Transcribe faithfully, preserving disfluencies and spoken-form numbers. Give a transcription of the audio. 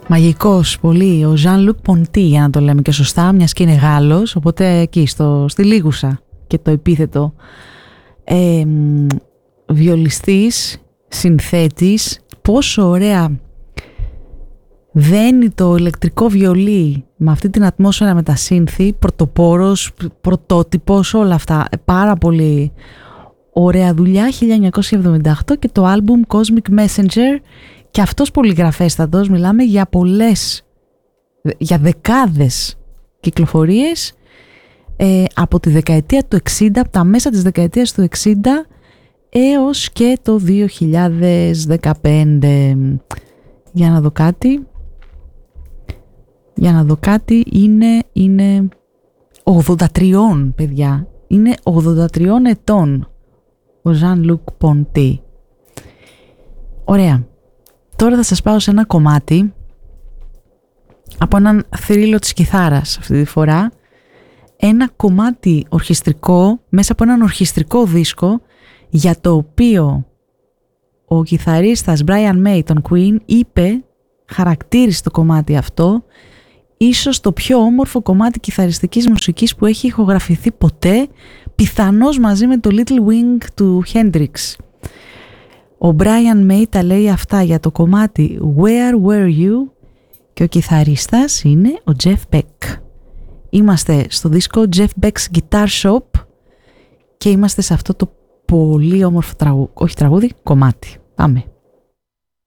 Μαγικός πολύ ο Jean-Luc Ponty, για να το λέμε και σωστά, μιας και είναι Γάλλος, οπότε εκεί στο, στη Λίγουσα και το επίθετο. Ε, βιολιστής, συνθέτης, πόσο ωραία δένει το ηλεκτρικό βιολί με αυτή την ατμόσφαιρα με τα σύνθη, πρωτοπόρος, πρωτότυπος, όλα αυτά. Πάρα πολύ ωραία δουλειά, χίλια εννιακόσια εβδομήντα οκτώ, και το άλμπουμ Cosmic Messenger, και αυτός πολυγραφέστατος, μιλάμε για πολλές, για δεκάδες κυκλοφορίες ε, από τη δεκαετία του εξήντα, από τα μέσα της δεκαετίας του εξήντα έως και το δύο χιλιάδες δεκαπέντε. Για να δω κάτι. Για να δω κάτι, είναι, είναι ογδόντα τρία, παιδιά. Είναι ογδόντα τρία ετών ο Jean-Luc Ponty. Ωραία. Τώρα θα σας πάω σε ένα κομμάτι από έναν θρύλο της κιθάρας αυτή τη φορά. Ένα κομμάτι ορχιστρικό μέσα από έναν ορχιστρικό δίσκο, για το οποίο ο κιθαρίστας Brian May των Queen είπε, χαρακτήρισε το κομμάτι αυτό, ίσως το πιο όμορφο κομμάτι κιθαριστικής μουσικής που έχει ηχογραφηθεί ποτέ, πιθανώς μαζί με το Little Wing του Hendrix. Ο Brian May τα λέει αυτά για το κομμάτι Where Were You, και ο κιθαρίστας είναι ο Jeff Beck. Είμαστε στο δίσκο Jeff Beck's Guitar Shop και είμαστε σε αυτό το πολύ όμορφο τραγούδι, όχι τραγούδι, κομμάτι. Πάμε.